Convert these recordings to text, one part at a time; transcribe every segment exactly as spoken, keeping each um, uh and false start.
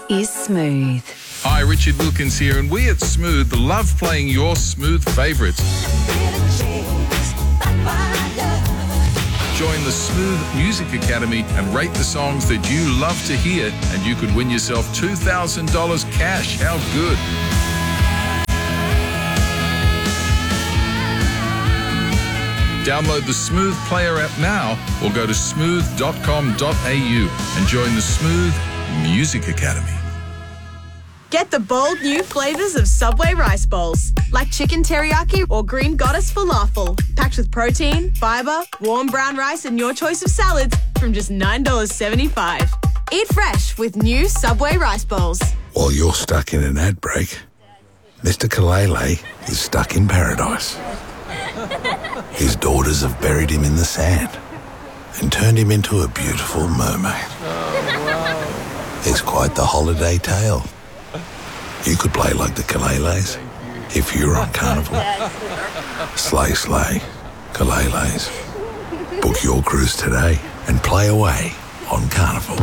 is Smooth. Hi, Richard Wilkins here, and we at Smooth love playing your Smooth favourites. Join the Smooth Music Academy and rate the songs that you love to hear, and you could win yourself two thousand dollars cash. How good? Download the Smooth Player app now or go to smooth dot com dot a u and join the Smooth Music Academy. Get the bold new flavours of Subway rice bowls, like chicken teriyaki or green goddess falafel, packed with protein, fibre, warm brown rice and your choice of salads from just nine dollars seventy-five. Eat fresh with new Subway rice bowls. While you're stuck in an ad break, Mister Kalele is stuck in paradise. His daughters have buried him in the sand and turned him into a beautiful mermaid. It's quite the holiday tale. You could play like the Kaleles if you were on Carnival. Slay, slay, Kaleles. Book your cruise today and play away on Carnival.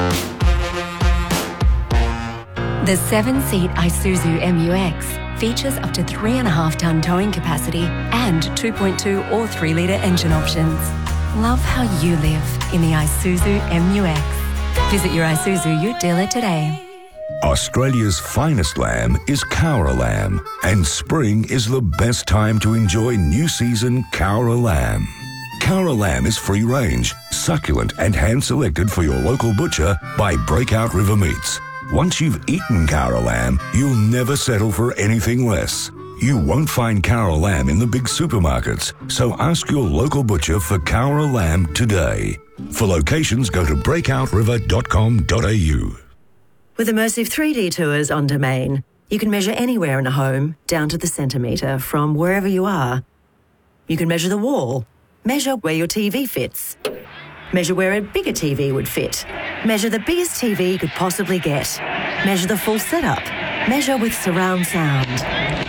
The seven-seat Isuzu M U X features up to three and a half tonne towing capacity and two point two or three litre engine options. Love how you live in the Isuzu M U X. Visit your Isuzu Ute dealer today. Australia's finest lamb is Cowra lamb, and spring is the best time to enjoy new season Cowra lamb. Cowra lamb is free range, succulent and hand-selected for your local butcher by Breakout River Meats. Once you've eaten Cowra lamb, you'll never settle for anything less. You won't find Cowra lamb in the big supermarkets, so ask your local butcher for Cowra lamb today. For locations, go to breakout river dot com dot a u. With immersive three D tours on Domain, you can measure anywhere in a home, down to the centimetre, from wherever you are. You can measure the wall, measure where your T V fits, measure where a bigger T V would fit, measure the biggest T V you could possibly get, measure the full setup, measure with surround sound,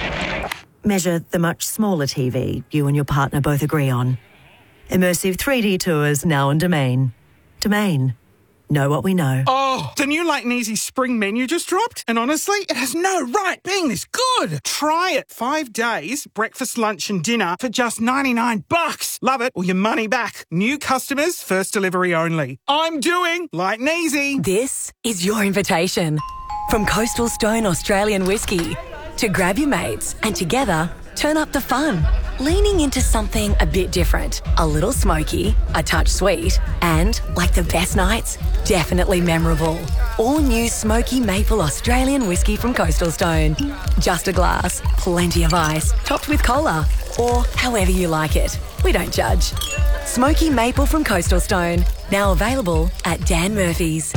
measure the much smaller T V you and your partner both agree on. Immersive three D tours now on Domain. Domain. Know what we know. Oh, the new Light and Easy spring menu just dropped, and honestly, it has no right being this good. Try it. Five days, breakfast, lunch and dinner for just ninety-nine bucks. Love it or your money back. New customers, first delivery only. I'm doing Light and Easy. This is your invitation from Coastal Stone Australian Whiskey to grab your mates and together turn up the fun. Leaning into something a bit different, a little smoky, a touch sweet, and, like the best nights, definitely memorable. All new Smoky Maple Australian Whiskey from Coastal Stone. Just a glass, plenty of ice, topped with cola, or however you like it. We don't judge. Smoky Maple from Coastal Stone, now available at Dan Murphy's.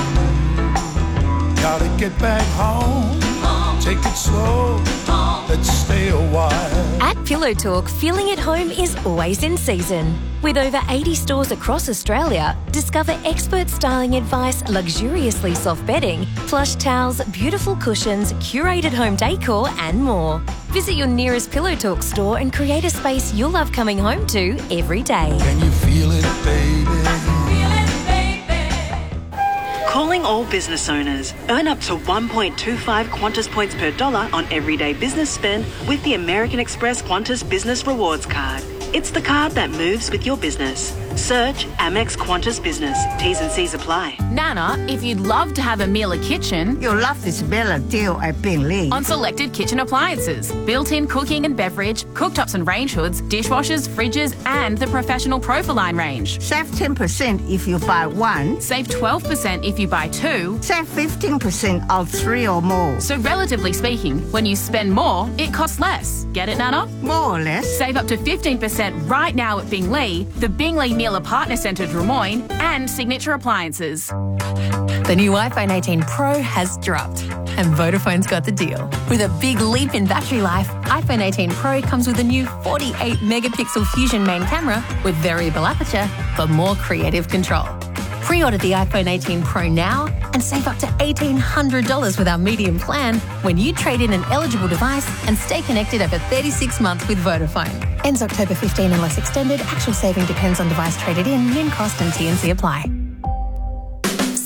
Gotta get back home, home. Take it slow, home. Let's stay a while. At Pillow Talk, feeling at home is always in season. With over eighty stores across Australia, discover expert styling advice, luxuriously soft bedding, plush towels, beautiful cushions, curated home decor and more. Visit your nearest Pillow Talk store and create a space you'll love coming home to every day. Can you feel it, baby? Calling all business owners. Earn up to one point two five Qantas points per dollar on everyday business spend with the American Express Qantas Business Rewards Card. It's the card that moves with your business. Search Amex Qantas Business. T's and C's apply. Nana, if you'd love to have a Miele kitchen, you'll love this Bella deal at Bingli. On selected kitchen appliances, built-in cooking and beverage, cooktops and range hoods, dishwashers, fridges, and the professional Profiline range. Save ten percent if you buy one. Save twelve percent if you buy two. Save fifteen percent of three or more. So relatively speaking, when you spend more, it costs less. Get it, Nana? More or less. Save up to fifteen percent right now at Bingli, the Bingli Miele Partner Centre Drummoyne, and Signature Appliances. The new iPhone eighteen Pro has dropped, and Vodafone's got the deal. With a big leap in battery life, iPhone eighteen Pro comes with a new forty-eight megapixel Fusion main camera with variable aperture for more creative control. Pre-order the iPhone eighteen Pro now and save up to eighteen hundred dollars with our medium plan when you trade in an eligible device and stay connected over thirty-six months with Vodafone. Ends October fifteenth unless extended. Actual saving depends on device traded in, min cost and T and C apply.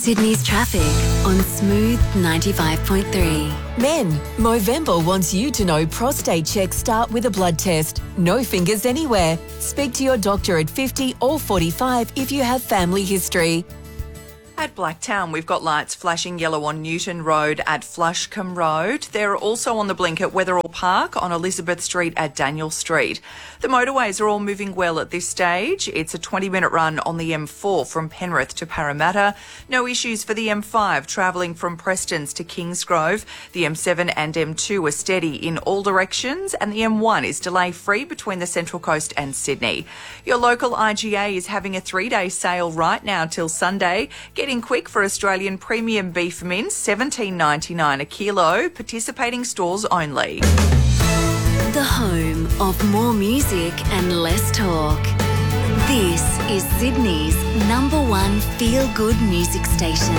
Sydney's traffic on Smooth ninety-five point three. Men, Movember wants you to know prostate checks start with a blood test. No fingers anywhere. Speak to your doctor at fifty or forty-five if you have family history. At Blacktown, we've got lights flashing yellow on Newton Road at Flushcombe Road. They're also on the blink at Wetherall Park on Elizabeth Street at Daniel Street. The motorways are all moving well at this stage. It's a twenty-minute run on the M four from Penrith to Parramatta. No issues for the M five travelling from Prestons to Kingsgrove. The M seven and M two are steady in all directions, and the M one is delay-free between the Central Coast and Sydney. Your local I G A is having a three-day sale right now till Sunday. Get in quick for Australian premium beef mince, seventeen ninety-nine a kilo. Participating stores only. The home of more music and less talk. This is Sydney's number one feel-good music station.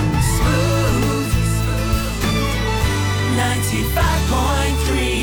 ninety-five point three.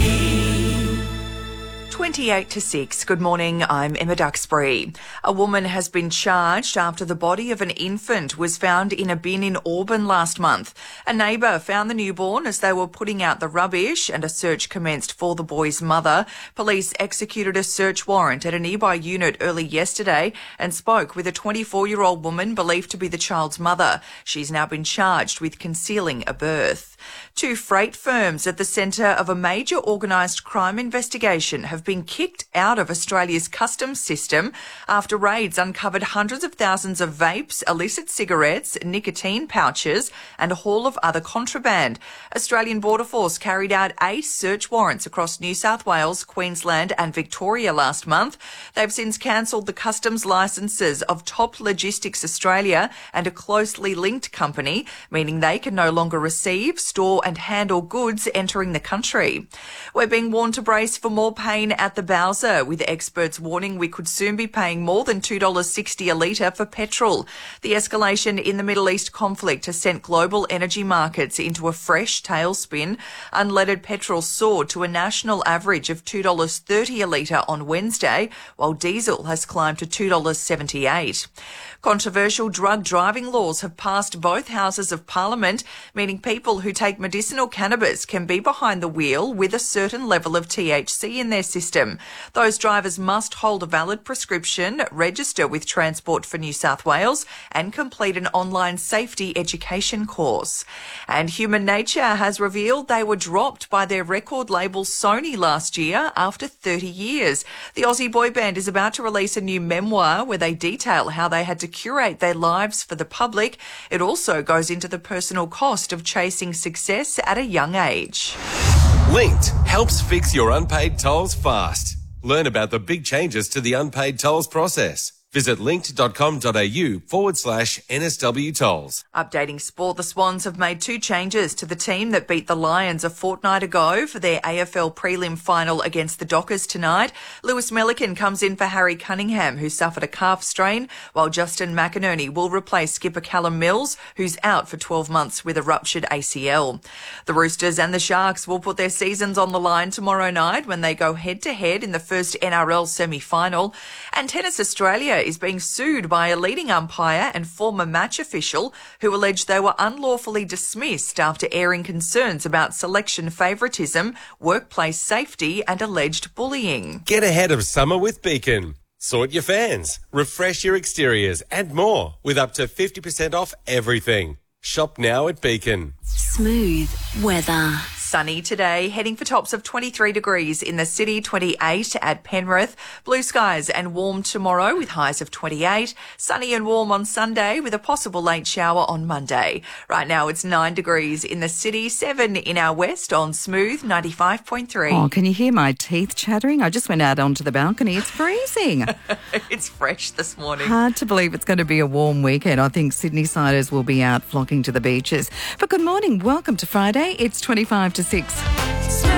twenty-eight to six. Good morning, I'm Emma Duxbury. A woman has been charged after the body of an infant was found in a bin in Auburn last month. A neighbour found the newborn as they were putting out the rubbish and a search commenced for the boy's mother. Police executed a search warrant at a nearby unit early yesterday and spoke with a twenty-four-year-old woman believed to be the child's mother. She's now been charged with concealing a birth. Two freight firms at the centre of a major organised crime investigation have been kicked out of Australia's customs system after raids uncovered hundreds of thousands of vapes, illicit cigarettes, nicotine pouches and a haul of other contraband. Australian Border Force carried out eight search warrants across New South Wales, Queensland and Victoria last month. They've since cancelled the customs licences of Top Logistics Australia and a closely linked company, meaning they can no longer receive, store and handle goods entering the country. We're being warned to brace for more pain at the Bowser, with experts warning we could soon be paying more than two dollars sixty a litre for petrol. The escalation in the Middle East conflict has sent global energy markets into a fresh tailspin. Unleaded petrol soared to a national average of two dollars thirty a litre on Wednesday, while diesel has climbed to two dollars seventy-eight. Controversial drug driving laws have passed both houses of Parliament, meaning people who take medicinal cannabis can be behind the wheel with a certain level of T H C in their system. Those drivers must hold a valid prescription, register with Transport for New South Wales and complete an online safety education course. And Human Nature has revealed they were dropped by their record label Sony last year after thirty years. The Aussie boy band is about to release a new memoir where they detail how they had to curate their lives for the public. It also goes into the personal cost of chasing success at a young age. Linked helps fix your unpaid tolls fast. Learn about the big changes to the unpaid tolls process. Visit linked.com.au forward slash NSW tolls. Updating sport, the Swans have made two changes to the team that beat the Lions a fortnight ago for their A F L prelim final against the Dockers tonight. Lewis Milliken comes in for Harry Cunningham, who suffered a calf strain, while Justin McInerney will replace skipper Callum Mills, who's out for twelve months with a ruptured A C L. The Roosters and the Sharks will put their seasons on the line tomorrow night when they go head-to-head in the first N R L semi-final. And Tennis Australia is being sued by a leading umpire and former match official who alleged they were unlawfully dismissed after airing concerns about selection favouritism, workplace safety and alleged bullying. Get ahead of summer with Beacon. Sort your fans, refresh your exteriors and more with up to fifty percent off everything. Shop now at Beacon. Smooth weather. Sunny today, heading for tops of twenty-three degrees in the city, twenty-eight at Penrith. Blue skies and warm tomorrow with highs of twenty-eight. Sunny and warm on Sunday with a possible late shower on Monday. Right now it's nine degrees in the city, seven in our west on Smooth ninety-five point three. Oh, can you hear my teeth chattering? I just went out onto the balcony. It's freezing. It's fresh this morning. Hard to believe it's going to be a warm weekend. I think Sydney-siders will be out flocking to the beaches. But good morning. Welcome to Friday. It's twenty-five to six.